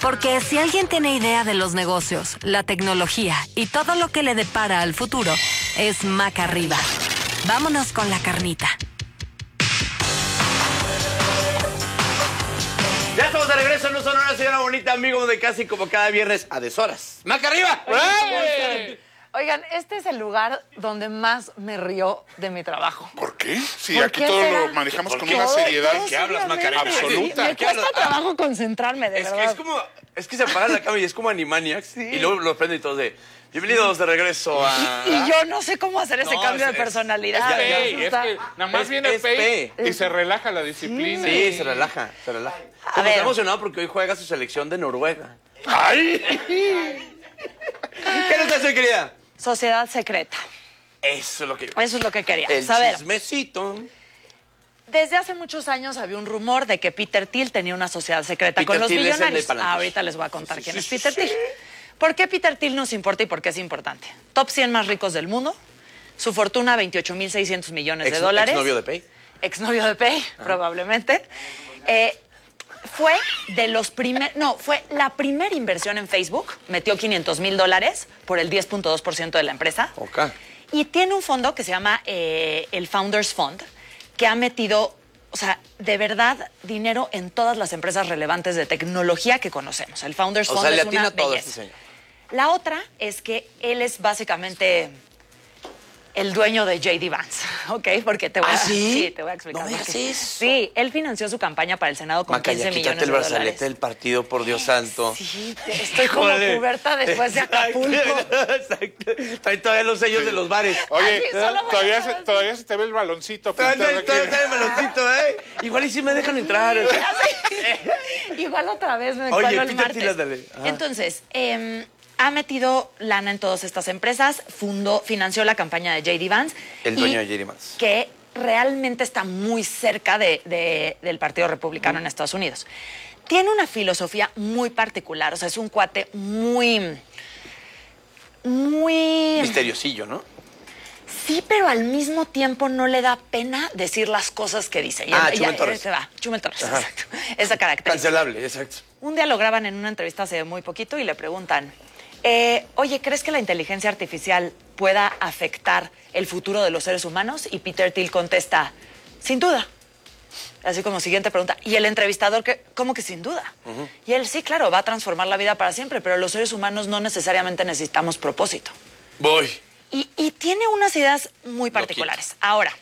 Porque si alguien tiene idea de los negocios, la tecnología y todo lo que le depara al futuro, es Maca Arriba. Vámonos con la carnita. Ya estamos de regreso en Un Sonora, señora bonita, amigo de casi como cada viernes a deshoras. ¡Maca Arriba! Oigan, este es el lugar donde más me río de mi trabajo. ¿Por qué? Si ¿Por aquí qué todo será? lo manejamos con qué? una seriedad. Todo ¿Qué hablas, seriamente. Macarena? Absoluta. Me cuesta trabajo concentrarme, de verdad. Es que se apaga la cámara y es como Animaniacs. Y luego los prende y todos de... Bienvenidos de regreso a... Y yo no sé cómo hacer ese No, cambio de es personalidad. Pay, es que nada más viene es Pay Pay. y se relaja la disciplina. Sí, se relaja, se relaja. Como ver. está emocionado porque hoy juega su selección de Noruega. ¡Ay! ¿Qué nos hace, querida? Sociedad secreta. Eso es lo que yo... Eso es lo que quería El saber. chismecito. Desde hace muchos años había un rumor de que Peter Thiel tenía una sociedad secreta Peter con los Thiel es el de millonarios. Palantir. Ahorita les voy a contar quién es Peter Thiel. ¿Por qué Peter Thiel nos importa y por qué es importante? Top 100 más ricos del mundo. Su fortuna, 28,600 millones de dólares. Exnovio de Pay. Exnovio de Pay, probablemente. Fue de los fue la primera inversión en Facebook. Metió $500,000 por el 10.2% de la empresa. Ok. Y tiene un fondo que se llama el Founders Fund, que ha metido, o sea, de verdad, dinero en todas las empresas relevantes de tecnología que conocemos. El Founders O Fund sea, le es atina una todo belleza. este señor. La otra es que él es básicamente el dueño de J.D. Vance, ¿ok? Porque te voy a... ¿sí? te voy a explicar. No me por qué. hagas eso. Sí, él financió su campaña para el Senado con Maca, 15 ya millones quítate de el dólares. brazalete del partido, por Dios santo. Sí, estoy como Híjole. puberta después de Acapulco. Exacto. Trae todavía los sellos de los bares. Oye, Ay, solo me- todavía se te ve el baloncito. Todavía pintado aquí. trae el baloncito, ¿eh? Igual y si me dejan entrar. Igual otra vez me Oye, cuelo el Peter Thiel, martes. ándale. Ajá. Entonces, ha metido lana en todas estas empresas, financió la campaña de J.D. Vance. El dueño de J.D. Vance. Que realmente está muy cerca del Partido Republicano en Estados Unidos. Tiene una filosofía muy particular, o sea, es un cuate muy... Misteriosillo, ¿no? Sí, pero al mismo tiempo no le da pena decir las cosas que dice. Chumel Torres. Se va, Chumel Torres, Ajá. exacto. Esa característica. Cancelable, exacto. Un día lo graban en una entrevista hace muy poquito y le preguntan, oye, ¿crees que la inteligencia artificial pueda afectar el futuro de los seres humanos? Y Peter Thiel contesta, sin duda. Así como siguiente pregunta. Y el entrevistador, ¿cómo que sin duda? Y él, sí, claro, va a transformar la vida para siempre, pero los seres humanos no necesariamente necesitamos propósito. Voy. Y tiene unas ideas muy particulares. Ahora,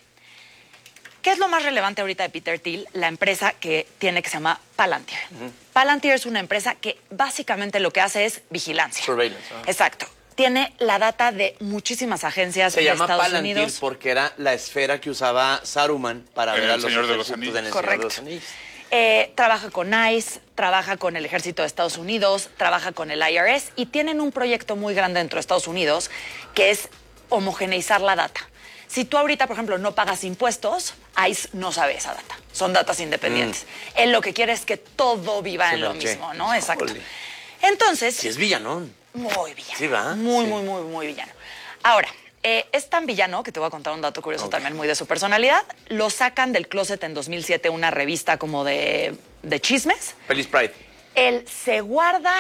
¿qué es lo más relevante ahorita de Peter Thiel? La empresa que tiene que se llama Palantir. Palantir es una empresa que básicamente lo que hace es vigilancia. Surveillance. Exacto. Tiene la data de muchísimas agencias Se de llama Estados Palantir Unidos. porque era la esfera que usaba Saruman para En ver a El los Señor de los ejércitos en El Correcto. Señor de los Anillos. Trabaja con ICE, trabaja con el ejército de Estados Unidos, trabaja con el IRS y tienen un proyecto muy grande dentro de Estados Unidos que es homogeneizar la data. Si tú ahorita, por ejemplo, no pagas impuestos, ICE no sabe esa data. Son datas independientes. Él lo que quiere es que todo viva en lo noche. mismo, ¿no? Exacto. Híjole. Entonces... Sí, es villanón. Muy villano. Sí, ¿va? Muy, Sí. muy villano. Ahora, es tan villano que te voy a contar un dato curioso también muy de su personalidad. Lo sacan del closet en 2007, una revista como de chismes. Feliz Pride. Él se guarda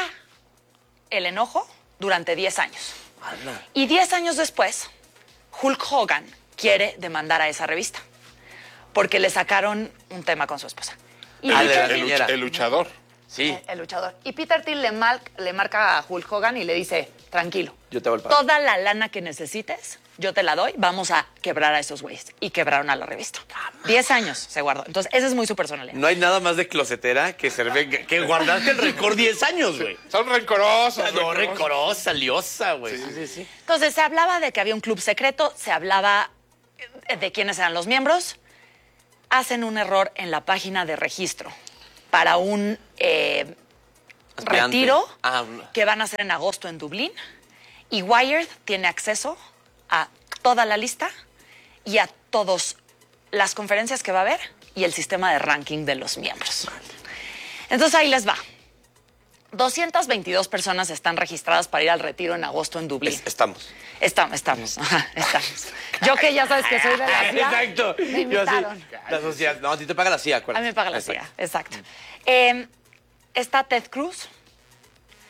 el enojo durante 10 años. Anda. Y 10 años después, Hulk Hogan quiere demandar a esa revista porque le sacaron un tema con su esposa. Y Ah, Peter- de la niñera. El luchador. Sí. el luchador. Y Peter Thiel le marca a Hulk Hogan y le dice, tranquilo, Yo te hago el paro. toda la lana que necesites, yo te la doy, vamos a quebrar a esos güeyes. Y quebraron a la revista. 10 años se guardó. Entonces, esa es muy su personalidad. No hay nada más de closetera que guardaste el récord 10 años, güey. Son rencorosos. No, rencorosa, liosa, güey. Sí. Entonces, se hablaba de que había un club secreto, se hablaba de quiénes eran los miembros. Hacen un error en la página de registro para un Aspirante. retiro Ah, que van a hacer en agosto en Dublín. Y Wired tiene acceso a toda la lista y a todas las conferencias que va a haber y el sistema de ranking de los miembros. Entonces, ahí les va. 222 personas están registradas para ir al retiro en agosto en Dublín. Estamos. Estamos. Ajá, estamos. Yo que ya sabes que soy de la CIA. Exacto. Me Yo así, invitaron. la sociedad. No, a ti te paga la CIA, A acuérdate. mí me paga la Exacto. CIA, exacto. Está Ted Cruz,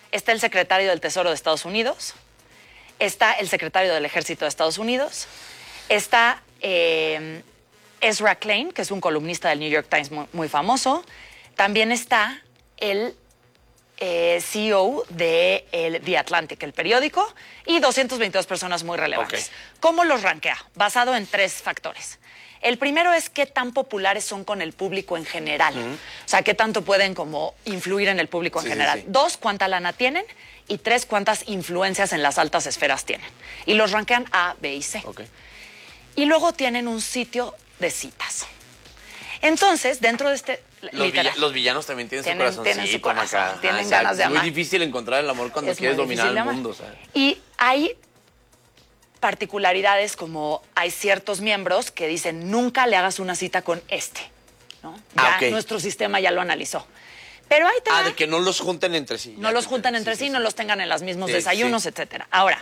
está el secretario del Tesoro de Estados Unidos, está el secretario del Ejército de Estados Unidos, está Ezra Klein, que es un columnista del New York Times muy famoso, también está el CEO de The Atlantic, el periódico, y 222 personas muy relevantes. Ok. ¿Cómo los rankea? Basado en 3 factores. El primero es qué tan populares son con el público en general. O sea, qué tanto pueden como influir en el público en Sí, general. sí, sí. 2, cuánta lana tienen. Y 3, cuántas influencias en las altas esferas tienen. Y los rankean A, B y C. Ok. Y luego tienen un sitio de citas. Entonces, dentro de este... literal, Los villanos también tienen su Tienen corazoncito, su corazón, Maca. tienen Exacto. ganas de Es muy amar. difícil encontrar el amor cuando es quieres muy dominar difícil el amar. mundo, ¿sabes? Y hay particularidades como hay ciertos miembros que dicen nunca le hagas una cita con este, ¿no? Ya Ok. nuestro sistema ya lo analizó. Pero ahí te va. De que no los junten entre sí. No los juntan entre sí, no los tengan en los mismos Sí, desayunos, sí. etcétera. Ahora,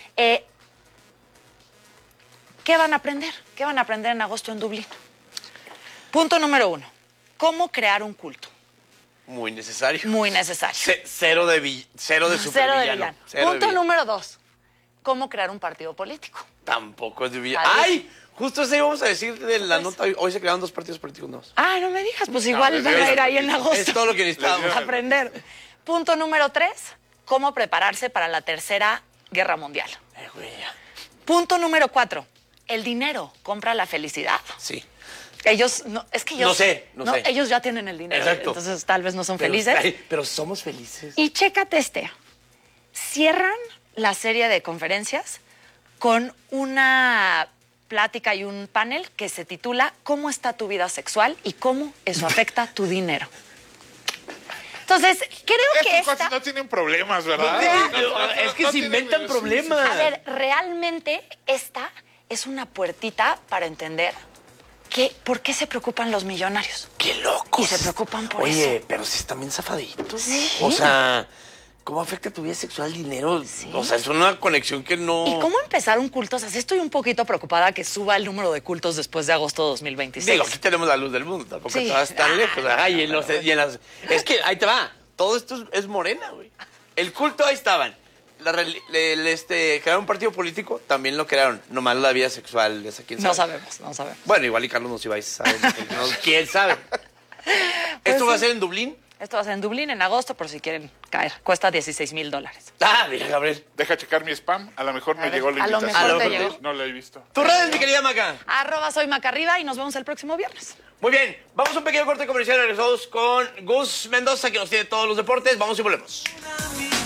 ¿qué van a aprender? ¿Qué van a aprender en agosto en Dublín? Punto número 1. ¿Cómo crear un culto? Muy necesario. Muy necesario. Cero de Cero de supervillano. villano. Cero de Punto villano. número 2. ¿Cómo crear un partido político? Tampoco es de villano. Adiós. ¡Ay! Justo eso íbamos a decir de la Pues- nota. Hoy se crearon 2 partidos políticos nuevos. Ah, no me digas, pues igual les van dio a ir la ahí en noticia. agosto. Es todo lo que necesitábamos. A aprender. Punto número 3. ¿Cómo prepararse para la Tercera Guerra Mundial? Güey, ya. Punto número 4. El dinero compra la felicidad. Sí. Ellos, no, es que ellos... No sé, no sé. Ellos ya tienen el dinero, Exacto. entonces tal vez no son felices. Pero somos felices. Y chécate este. Cierran la serie de conferencias con una plática y un panel que se titula ¿Cómo está tu vida sexual y cómo eso afecta tu dinero? Entonces, creo que Estos cuates esta... no tienen problemas, ¿verdad? Es que se tienen- inventan sí, problemas. A ver, realmente esta es una puertita para entender por qué se preocupan los millonarios. ¡Qué locos! Y se preocupan por Oye, eso. pero si están bien zafaditos. Sí. O sea, ¿cómo afecta tu vida sexual el dinero? Sí. O sea, es una conexión que no... ¿Y cómo empezar un culto? O sea, sí estoy un poquito preocupada que suba el número de cultos después de agosto de 2026. Digo, aquí tenemos la luz del mundo, tampoco Sí. te vas tan lejos. Ay, en las... Es que ahí te va, todo esto es morena, güey. El culto ahí estaban. Crearon un partido político, también lo crearon. Nomás la vida sexual, esa quién sabe. No sabemos. Bueno, igual y Carlos nos iba a saber. ¿Quién sabe? ¿Esto va a ser en Dublín? Esto va a ser en Dublín en agosto, por si quieren caer. Cuesta $16,000. Ah, mira, Gabriel. Deja checar mi spam. A lo mejor me ver, llegó la a lo invitación. mejor te llegó. No la he visto. ¿Tus redes, mi querida Maca? @soy Macarriba y nos vemos el próximo viernes. Muy bien, vamos a un pequeño corte comercial. Regresamos con Gus Mendoza, que nos tiene todos los deportes. Vamos y volvemos.